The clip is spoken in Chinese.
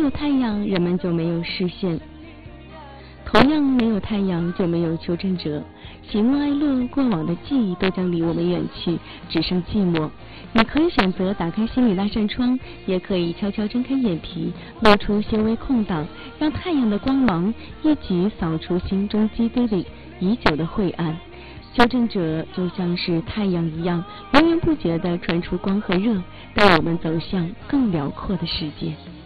有太阳，人们就没有视线；同样，没有太阳就没有求证者。喜怒哀乐，过往的记忆都将离我们远去，只剩寂寞。你可以选择打开心里那扇窗，也可以悄悄睁开眼皮，露出些微空档，让太阳的光芒一举扫除心中积堆里已久的晦暗。求证者就像是太阳一样，源源不绝地传出光和热，带我们走向更辽阔的世界。